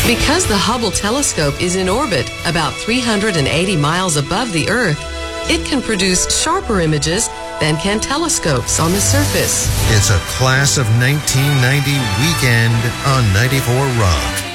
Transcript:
Because the Hubble telescope is in orbit about 380 miles above the Earth, it can produce sharper images than can telescopes on the surface. It's a class of 1990 weekend on 94 Rock.